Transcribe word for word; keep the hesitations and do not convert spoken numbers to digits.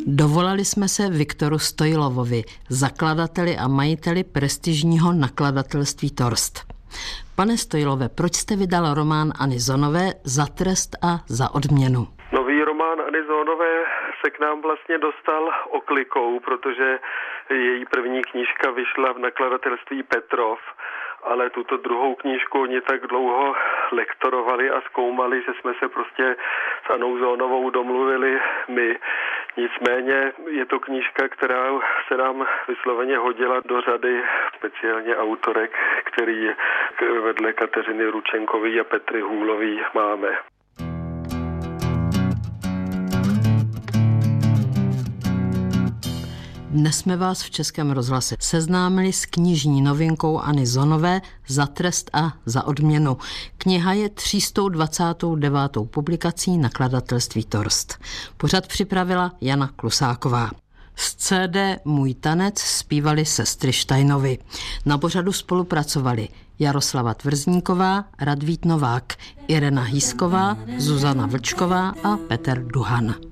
Dovolali jsme se Viktoru Stojlovovi, zakladateli a majiteli prestižního nakladatelství Torst. Pane Stojlove, proč jste vydal román Anny Zonové Za trest a za odměnu? Nový román Anny Zonové se k nám vlastně dostal oklikou, protože její první knížka vyšla v nakladatelství Petrov, ale tuto druhou knížku oni tak dlouho lektorovali a zkoumali, že jsme se prostě s Annou Zonovou domluvili my. Nicméně je to knížka, která se nám vysloveně hodila do řady speciálně autorek, který vedle Kateřiny Ručenkové a Petry Hůlový máme. Dnes jsme vás v Českém rozhlase seznámili s knižní novinkou Anny Zonové Za trest a za odměnu. Kniha je tři sta dvacet devět publikací nakladatelství Torst. Pořad připravila Jana Klusáková. Z C D Můj tanec zpívali sestry Štajnovi. Na pořadu spolupracovali Jaroslava Tvrzníková, Radvít Novák, Irena Hýsková, Zuzana Vlčková a Petr Duhan.